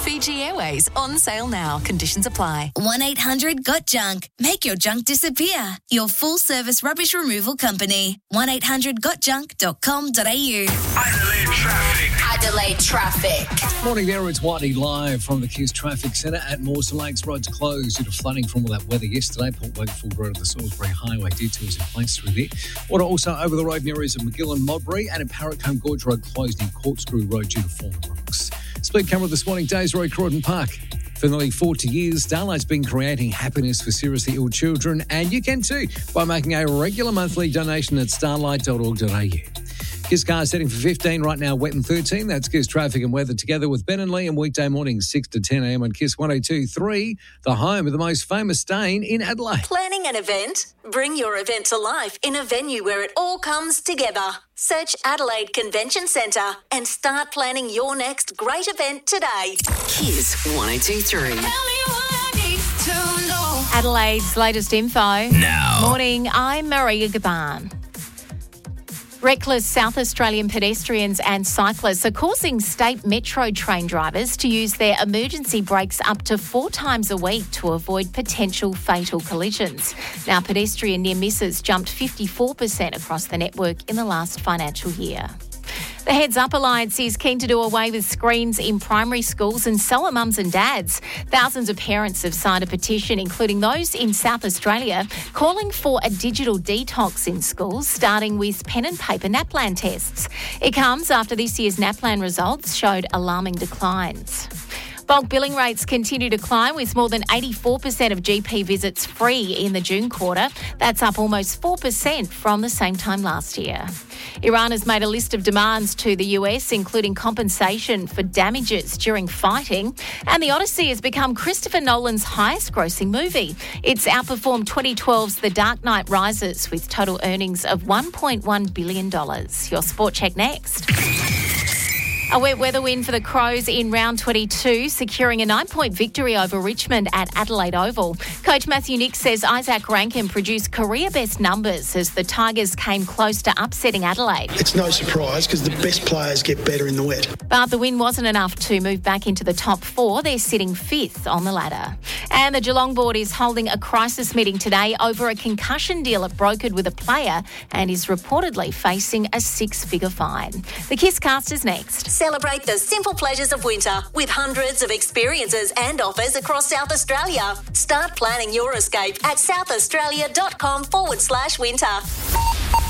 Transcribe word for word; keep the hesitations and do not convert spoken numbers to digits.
Fiji Airways, on sale now. Conditions apply. one eight hundred got junk. Make your junk disappear. Your full-service rubbish removal company. one eight hundred got junk dot com dot a u. Adelaide Traffic. Adelaide Traffic. Morning there, it's Whitey live from the Kiss Traffic Centre at Mawson Lakes. Roads closed due to flooding from all that weather yesterday. Port Wakefield Road to the Salisbury Highway detours in place through there. Water also over the road in areas of McGill and Modbury, and in Parracombe Gorge Road closed in Corkscrew Road due to fallen rocks. Speed camera this morning, Days Road, Croydon Park. For nearly forty years, Starlight's been creating happiness for seriously ill children, and you can too by making a regular monthly donation at starlight dot org dot a u. Kiss cars setting for fifteen right now, wet and thirteen. That's Kiss traffic and weather together with Ben and Lee and weekday mornings six to ten a m on Kiss one oh two point three, the home of the most famous stain in Adelaide. Planning an event? Bring your event to life in a venue where it all comes together. Search Adelaide Convention Centre and start planning your next great event today. Kiss one oh two point three. Adelaide's latest info. Now. Morning, I'm Maria Gaban. Reckless South Australian pedestrians and cyclists are causing state metro train drivers to use their emergency brakes up to four times a week to avoid potential fatal collisions. Now, pedestrian near misses jumped fifty-four percent across the network in the last financial year. The Heads Up Alliance is keen to do away with screens in primary schools, and so are mums and dads. Thousands of parents have signed a petition, including those in South Australia, calling for a digital detox in schools, starting with pen and paper NAPLAN tests. It comes after this year's NAPLAN results showed alarming declines. Bulk billing rates continue to climb, with more than eighty-four percent of G P visits free in the June quarter. That's up almost four percent from the same time last year. Iran has made a list of demands to the U S, including compensation for damages during fighting. And The Odyssey has become Christopher Nolan's highest-grossing movie. It's outperformed twenty twelve's The Dark Knight Rises, with total earnings of one point one billion dollars. Your Sport Check next. A wet weather win for the Crows in round twenty-two, securing a nine-point victory over Richmond at Adelaide Oval. Coach Matthew Nick says Isaac Rankin produced career-best numbers as the Tigers came close to upsetting Adelaide. It's no surprise because the best players get better in the wet. But the win wasn't enough to move back into the top four. They're sitting fifth on the ladder. And the Geelong board is holding a crisis meeting today over a concussion deal it brokered with a player and is reportedly facing a six-figure fine. The Kiss Cast is next. Celebrate the simple pleasures of winter with hundreds of experiences and offers across South Australia. Start planning your escape at southaustralia.com forward slash winter.